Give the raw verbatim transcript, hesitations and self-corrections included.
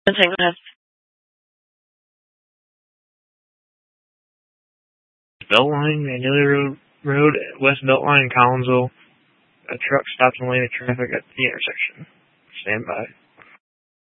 Go ahead. Beltline, Magnolia Road, Road, West Beltline, Collinsville. A truck stopped in the lane of traffic at the intersection. Stand by.